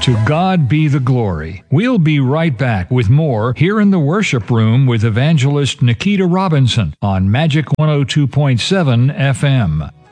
To God be the glory. We'll be right back with more here in the worship room with evangelist Nikita Robinson on Magic 102.7 FM.